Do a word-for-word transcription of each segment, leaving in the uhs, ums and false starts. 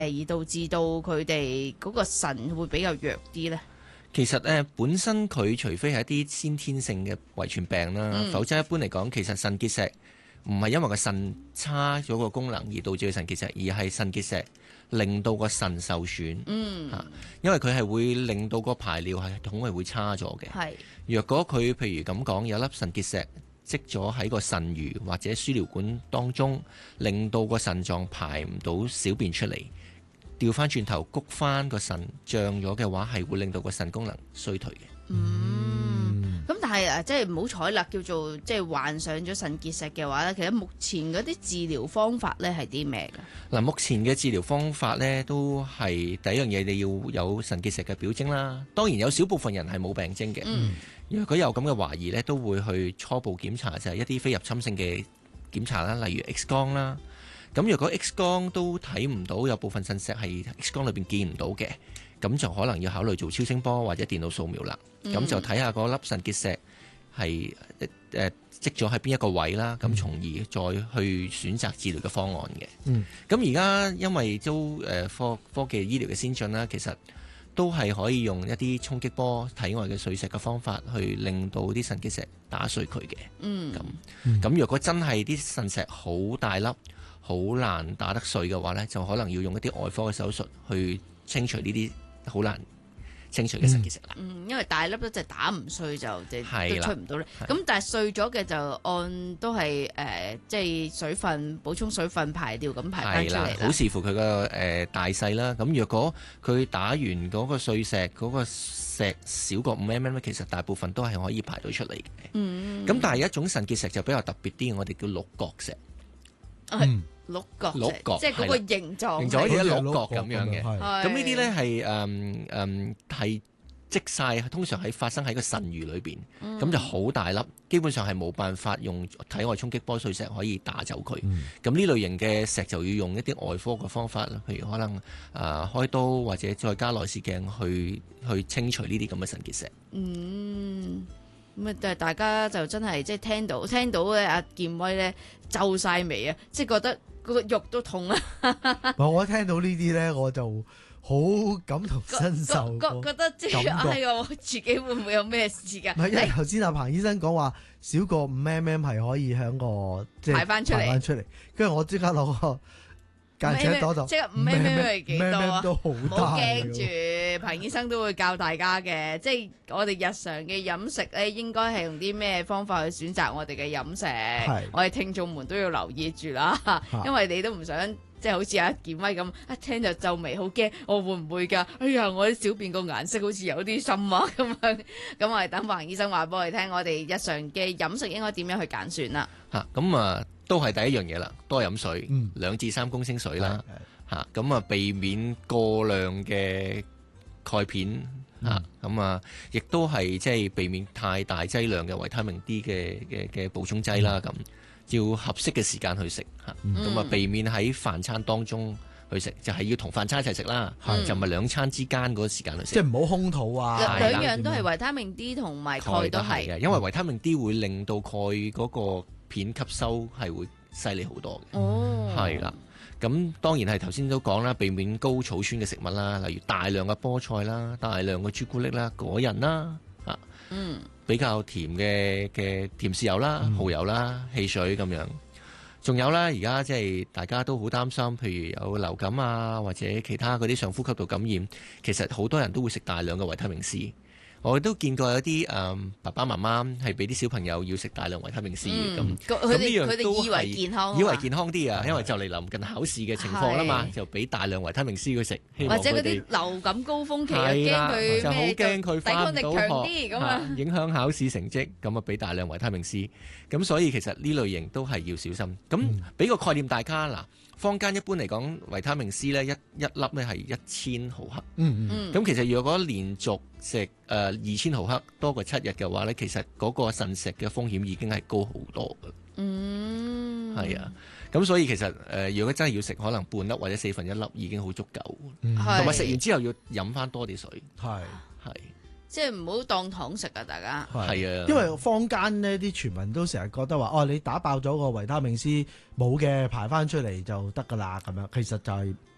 而導致到佢哋嗰個腎會比較弱啲呢？ 其實誒、呃、本身佢除非係一啲先天性嘅遺傳病啦，嗯、否則一般嚟講，其實腎結石唔係因為個腎差咗個功能而導致佢腎結石，而係腎結石令到個腎受損。嗯，嚇，因為佢係會令到個排尿系統係會差咗嘅。係，若果佢譬如咁講有粒腎結石積咗喺個腎盂或者輸尿管當中，令到個腎臟排唔到小便出嚟。調翻轉頭谷翻個腎脹咗嘅話，係會令到個腎功能衰退嘅。 嗯，咁但係誒，即係唔好彩啦，叫做即係患上咗腎結石嘅話咧，其實目前嗰啲治療方法咧係啲咩㗎？嗱， 目前嘅治療方法咧都係第一樣嘢，你要有腎結石嘅表徵啦。當然有少部分人係冇病徵嘅。嗯，如果有咁嘅懷疑咧，都會去初步檢查，就係一啲非入侵性嘅檢查啦，例如 X 光啦。咁如果 X 光都睇唔到，有部分腎石係 X 光裏邊見唔到嘅，咁就可能要考慮做超聲波或者電腦掃描啦。咁、嗯、就睇下嗰粒腎結石係誒積咗喺邊一個位啦，咁從而再去選擇治療嘅方案嘅。嗯，咁而家因為都誒科科技醫療嘅先進啦，其實都係可以用一啲衝擊波體外嘅碎石嘅方法去令到啲腎結石打碎佢嘅。嗯，咁咁若果真係啲腎石好大粒，好難打得碎嘅話呢，就可能要用一啲外科嘅手術去清除呢啲好難清除嘅腎結石啦。 嗯，因為大粒都就打唔碎就即係都出唔到咧。咁但係碎咗嘅就按都係誒、呃，即係水分補充水分排掉咁排翻出嚟啦。 好視乎佢個誒大細啦。咁若果佢打完嗰個碎石嗰、嗰個石少過五 mm 咧，其實大部分都係可以排到出嚟嘅。嗯。咁但係一種腎結石就比較特別啲，我哋叫鹿角石。 嗯。鹿角， 鹿角即係嗰個形狀， 形狀好似一鹿角咁樣嘅。咁呢啲咧係誒誒係積晒，通常喺發生喺個腎盂裏邊，咁、嗯、就好大粒，基本上係冇辦法用體外衝擊波碎石可以打走佢。咁呢、嗯、類型嘅石就要用一啲外科嘅方法，譬如可能誒、呃、開刀或者再加內視鏡去去清除呢啲咁嘅腎結石。 嗯。咁啊！但係大家就真係即係聽到聽到咧，阿健威咧皺晒眉啊，即係覺得嗰個肉都痛啊！ 我聽到呢啲咧，我就好感同身受， 覺覺得即係哎呀，我自己會唔會有咩事噶？ 唔係，因為頭先阿彭醫生講話少過五 mm 係可以喺個即係排翻出嚟， 排翻出嚟，跟住我即刻攞個間尺度度， 即係五 mm 係幾多啊？ 都好大，唔好驚住，彭醫生都會教大家嘅。即係我哋日常嘅飲食咧，應該係用啲咩方法去選擇我哋嘅飲食？係我哋聽眾們都要留意住啦，因為你都唔想即係好似阿健威咁，一聽就皺眉，好驚我會唔會㗎？哎呀，我啲小便個顏色好似有啲深啊咁樣。咁我哋等彭醫生話俾我哋聽，我哋日常嘅飲食應該點樣去揀選啦？ 嚇咁啊！都係第一樣嘢啦，多飲水，嗯、兩至三公升水啦，嚇咁啊，避免過量嘅鈣片嚇，咁啊，亦都係即係避免太大劑量嘅維他命 D 嘅嘅嘅補充劑啦，咁、嗯、要合適嘅時間去食嚇，咁啊、嗯、避免喺飯餐當中去食，就係、是、要同飯餐一齊食啦，嗯、就唔係兩餐之間嗰個時間去食， 即係唔好空肚啊。 兩樣都係維他命 D 同埋鈣都係嘅， 因為維他命 D 會令到鈣嗰個片吸收係會犀利好多嘅，係啦、哦。咁當然係頭先都講啦，避免高草酸嘅食物啦，例如大量嘅菠菜啦、大量嘅朱古力啦、果仁啦，啊，嗯，比較甜嘅嘅甜豉油啦、嗯、蠔油啦、汽水咁樣。仲有啦，而家即係大家都好擔心，譬如有流感啊，或者其他嗰啲上呼吸道感染，其實好多人都會食大量嘅維他命 C。我都見過有啲誒、嗯、爸爸媽媽係俾啲小朋友要食大量維他命 C 嘅咁，咁呢樣都係以為健康，以為健康啲啊，因為就嚟臨近考試嘅情況啦嘛，就俾大量維他命 C 佢食， 或者嗰啲流感高峰期又驚佢就好驚佢返唔到學， 咁啊影響考試成績，咁啊俾大量維他命 C， 咁所以其實呢類型都係要小心。咁俾個概念大家嗱。坊間一般嚟講，維他命 C 咧一一粒咧係一千毫克。嗯嗯。咁其實如果連續食誒二千毫克多過七日嘅話咧，其實嗰個腎石嘅風險已經係高好多㗎。嗯。係啊。咁所以其實誒、呃，如果真係要食，可能半粒或者四分一粒已經好足夠。同埋食完之後要飲翻多啲水。係係。 即係唔好當糖食啊！大家係啊， 因為坊間呢啲傳聞都成日覺得話，哦，你打爆咗個維他命 C 冇嘅排翻出嚟就得㗎啦，咁樣其實就係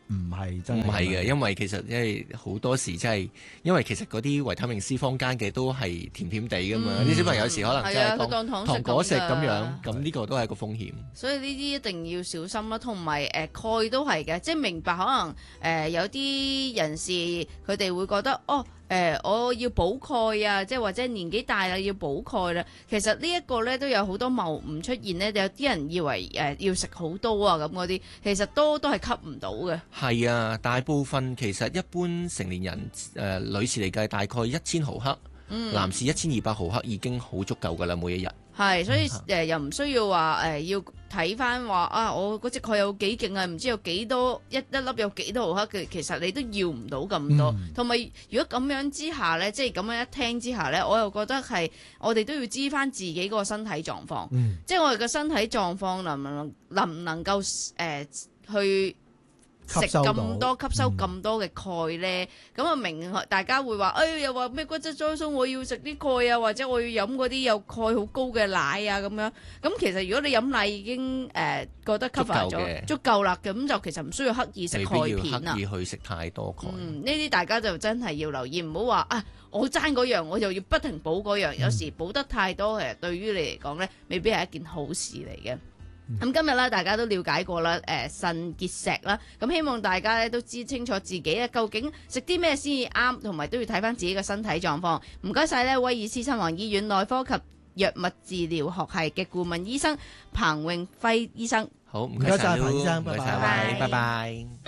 唔係真係唔係嘅，因為其實因為好多時真係，因為其實嗰啲維他命 C 坊間嘅都係甜甜地噶嘛，啲、嗯、小朋友有時可能真係當糖果食咁樣，咁呢個都係一個風險。所以呢啲一定要小心啦，同埋誒鈣都係嘅，即係明白可能誒、呃、有啲人士佢哋會覺得哦。誒、呃，我要補鈣啊，即係或者年紀大啦要補鈣啦。其實呢一個咧都有好多謬誤出現咧，有啲人以為誒、呃、要食好多啊咁嗰啲，其實都都係吸唔到嘅。係啊，大部分其實一般成年人誒、呃、女士嚟計大概一千毫克，嗯、男士一千二百毫克已經好足夠㗎啦，每一日。 係，所以誒、呃、又唔需要話誒、呃、要睇翻話啊，我嗰隻鈣有幾勁啊，唔知有幾多一一粒有幾多毫克嘅，其實你都要唔到咁多。同埋、嗯、如果咁樣之下咧，即係咁樣一聽之下咧，我又覺得係我哋都要知翻自己個身體狀況，嗯、即係我哋個身體狀況能唔能能唔能夠誒、呃、去食咁多吸收咁多嘅鈣咧，咁啊、嗯、明大家會話，哎又話咩骨質疏鬆，我要食啲鈣啊，或者我要飲嗰啲有鈣好高嘅奶啊咁樣。咁其實如果你飲奶已經誒、呃、覺得 cover 咗足夠啦，咁就其實唔需要刻意食鈣片啦。 刻意去食太多鈣。 嗯，呢啲大家就真係要留意，唔好話啊我爭嗰樣，我就要不停補嗰樣。嗯、有時補得太多，其實對於你嚟講咧，未必係一件好事嚟嘅。咁、嗯、今日咧，大家都了解過啦，誒、呃、腎結石啦，咁希望大家咧都知清楚自己咧究竟食啲咩先至啱，同埋都要睇翻自己嘅身體狀況。唔該晒咧，威爾斯親王醫院內科及藥物治療學系嘅顧問醫生彭永輝醫生。 好，唔該晒彭醫生，拜拜，拜拜。